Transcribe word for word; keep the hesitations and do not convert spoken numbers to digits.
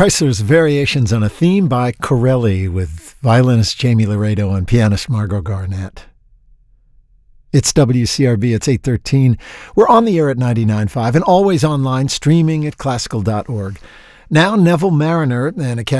Chrysler's Variations on a Theme by Corelli with violinist Jamie Laredo and pianist Margot Garnett. It's W C R B, it's eight thirteen. We're on the air at ninety-nine point five and always online, streaming at classical dot org. Now, Neville Marriner and Academy